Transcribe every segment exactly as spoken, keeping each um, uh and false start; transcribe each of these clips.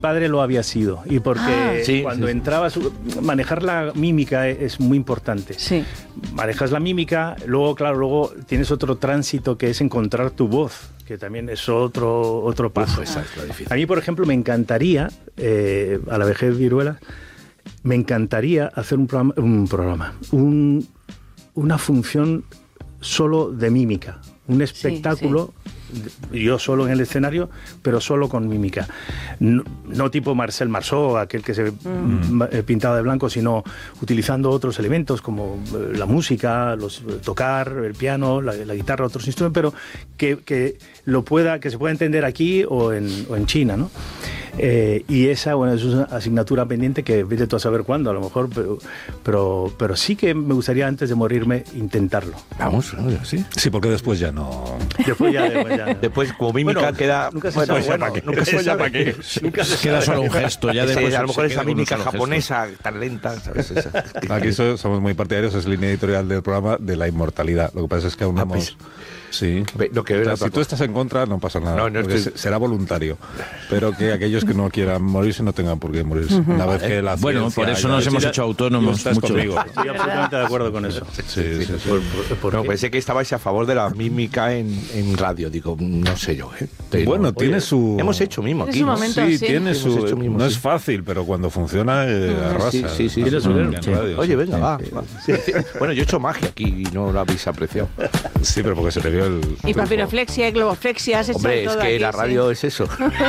padre lo había sido y porque Ah, sí, cuando sí, sí. entrabas, manejar la mímica es muy importante. Sí. Manejas la mímica, luego, claro, luego tienes otro tránsito que es encontrar tu voz, que también es otro, otro paso. Uf, esa es la difícil. A mí, por ejemplo, me encantaría, eh, a la vejez viruela, me encantaría hacer un programa, un programa, un, una función solo de mímica, un espectáculo. Sí, sí. Yo solo en el escenario, pero solo con mímica. No, no tipo Marcel Marceau, aquel que se mm. pintaba de blanco, sino utilizando otros elementos como la música, los, tocar, el piano, la, la guitarra, otros instrumentos, pero que, que, lo pueda, que se pueda entender aquí o en, o en China, ¿no? Eh, y esa, bueno, es una asignatura pendiente que vete tú a saber cuándo, a lo mejor, pero, pero, pero sí que me gustaría antes de morirme intentarlo. Vamos, sí. Sí, porque después ya no... Después ya, después ya. Después, como mímica, bueno, queda... Nunca se bueno, sabe, bueno, bueno, nunca se sabe para qué. Nunca se queda solo un gesto. Ya Ese, después a lo mejor se esa queda con un mímica solo japonesa gesto. Tan lenta, ¿sabes? Esa. Aquí so, somos muy partidarios, es línea editorial del programa de la inmortalidad. Lo que pasa es que aún no ah, hemos... Pues, sí. Lo que o sea, si tú estás en contra, no pasa nada. No, no porque estoy... será voluntario. Pero que aquellos que no quieran morirse no tengan por qué morirse. Uh-huh. Una vez que la bueno, por eso nos hemos hecho autónomos. Mucho. Conmigo. Estoy absolutamente de acuerdo con eso. Sí, sí, sí, sí. sí. ¿Por, por, por no, pensé que estabais a favor de la mímica en, en radio. Digo, no sé yo. ¿eh? Pero, bueno, oye, tiene su... Hemos hecho mimo aquí, ¿no? Momento, sí, sí, tiene sí, su... mimo, no sí. es fácil, pero cuando funciona, eh, arrasa. Sí, sí, sí. Tiene sí, su... sí. Sí. Radio, oye, sí. venga, sí. va. va. Sí. Bueno, yo he hecho magia aquí y no lo habéis apreciado. Sí, pero porque se te vio el... Y papiroflexia y globoflexia, has hecho Hombre, todo es que aquí, la radio sí. es eso.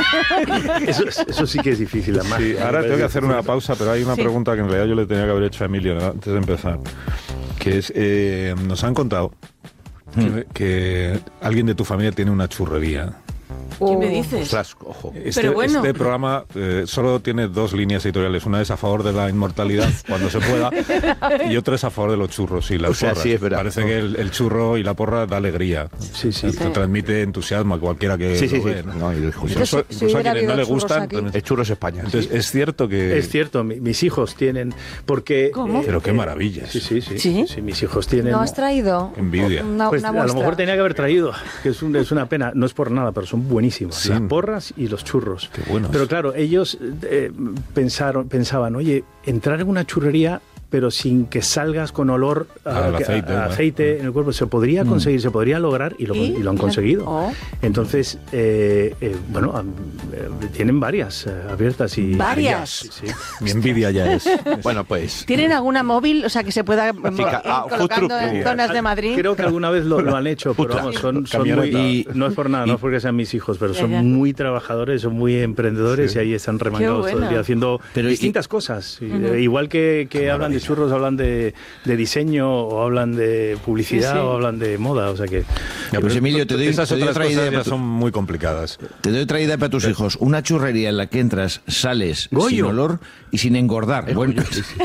eso. Eso sí que es difícil, la magia. Sí, ahora tengo que hacer una pausa, pero hay una sí. pregunta que en realidad yo le tenía que haber hecho a Emilio antes de empezar, que es, eh, nos han contado que, que alguien de tu familia tiene una churrería. ¿Qué me dices? Ostras, ojo. Este, Pero bueno. este programa eh, solo tiene dos líneas editoriales. Una es a favor de la inmortalidad cuando se pueda y otra es a favor de los churros y las O sea, porras. sí, es verdad. Parece que el, el churro y la porra da alegría. Sí, sí. Te transmite entusiasmo a cualquiera que Sí, sí, lo sí. ve, ¿no? No, y el- Incluso, Si- si incluso a hubiera quienes no le habido churros gustan. aquí. también- El churro es España. Entonces, sí. es cierto que... Es cierto, mi, mis hijos tienen... porque ¿Cómo? Pero qué maravilla. Sí, sí, sí. ¿Sí? sí mis hijos tienen... ¿No has traído Envidia. una, Pues una a lo muestra? mejor tenía que haber traído, que es, un, es una pena, no es por nada, pero son buenísimos. Sí. Las porras y los churros. Qué buenos. Pero claro, ellos eh, pensaron, pensaban, oye, entrar en una churrería, pero sin que salgas con olor a, Al que- aceite, a- a ¿no? aceite en el cuerpo, se podría conseguir, se podría lograr y lo, ¿Y? y lo han conseguido. Oh. Entonces, eh, eh, bueno, am- eh, tienen varias eh, abiertas y... ¿Varias? Sí, sí. Mi envidia ya es. Bueno, pues... ¿Tienen alguna móvil, o sea, que se pueda ir ah, food colocando truck, en diría. zonas de Madrid? Creo que alguna vez lo, lo han hecho, pero vamos, son, son muy... Camioneta. No es por nada, no es porque sean mis hijos, pero Ya, son ya. muy trabajadores, son muy emprendedores Sí. y ahí están remangados Qué todo el bueno. día haciendo Pero y- distintas cosas. Y, Ujú. eh, igual que, que hablan de churros, hablan de, de diseño o hablan de publicidad Sí, sí. o hablan de moda, o sea que... Ya, pues Emilio, te doy, Esas te doy otras otra cosas idea ya para tu- son muy complicadas. te doy otra idea para tus hijos. Una churrería en la que entras, sales Goyo. sin olor y sin engordar. Bueno,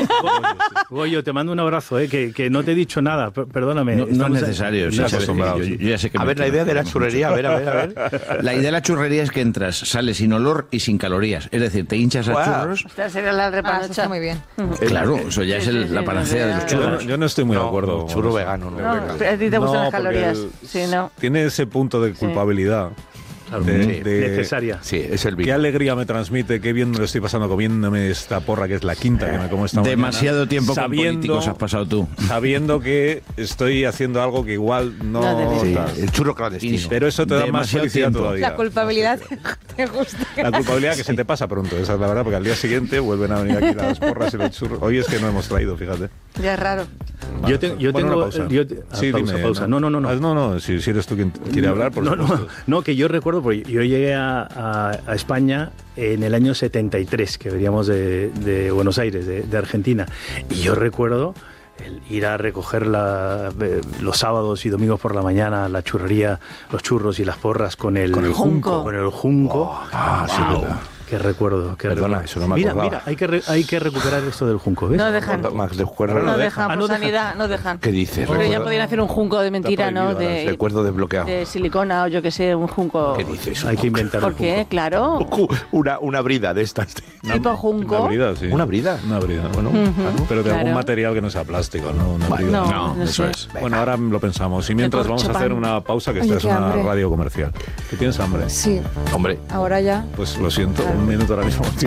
Goyo, te mando un abrazo, eh, que, que no te he dicho nada, per- perdóname. no, no es Estamos- necesario. no sí, estás sabes que acostumbrados. yo- yo ya sé que A me ver, la quiero. idea de la churrería, a ver, a ver, a ver. La idea de la churrería es que entras, sales sin olor y sin calorías. Es decir, te hinchas a Guau. churros. Esta sería la Ah, eso repanocha. está muy bien. Claro, eso ya es el- Sí, sí, la sí, panacea de los sí, Yo, churros. no- yo no estoy muy de No, acuerdo. churro con eso. vegano, no. No, a ti te gustan No, las porque calorías. el- Sí, no. Tiene ese punto de culpabilidad. Claro, de- sí, de- necesaria. Sí, es el Qué vino. alegría me transmite, qué bien me lo estoy pasando comiéndome esta porra que es la quinta que me como esta mañana. Demasiado tiempo con Sabiendo- políticos has pasado tú. Sabiendo que estoy haciendo algo que igual no... No debería. Sí, tal. el churro clandestino. Pero eso te da más Demasiado felicidad tiempo. todavía. La culpabilidad te gusta. La culpabilidad que se te pasa pronto, esa es la verdad, porque al día siguiente vuelven a venir aquí las porras y los churros. Hoy es que no hemos traído, fíjate. Ya es raro. Yo, te- yo Bueno, tengo... una pausa. yo te- ah, Sí, pausa, dime, pausa. No, no, no. no. Ah, no, no, si, si eres tú quien quiere hablar, por no, no, supuesto. no, que yo recuerdo, porque yo llegué a, a- a España en el año setenta y tres, que veníamos de, de Buenos Aires, de, de Argentina, y yo recuerdo el ir a recoger la, eh, los sábados y domingos por la mañana la churrería, los churros y las porras con el, Con el junco. Con el junco. Ah, sí, Wow. verdad. Qué recuerdo, qué Perdona, recuerdo. eso no me Mira, acordaba. mira, hay que, re- hay que recuperar esto del junco, ¿ves? No dejan. Max, de juerro No no dejan, Ah, por no dejan. sanidad, no dejan. ¿Qué dices? Pero ya Recuerdo- podrían hacer un junco de mentira, ¿no? prohibido ahora, De, recuerdo desbloqueado. de silicona o yo que sé, un junco. ¿Qué dices? Hay que inventar ¿Por el qué? junco. Claro. Una, una brida de estas. Tipo junco. Una brida, sí. ¿Una brida? Una brida. Bueno, Ujú. claro. Pero de algún Claro. material que no sea plástico, ¿no? Una brida. No, No, no eso sé. es. Bueno, ahora lo pensamos. Y mientras vamos a corcho hacer pan. una pausa, que Oye, esta es qué una hambre. radio comercial. ¿Que tienes hambre? Sí, Hombre, ahora ya. Pues lo siento, un minuto ahora mismo.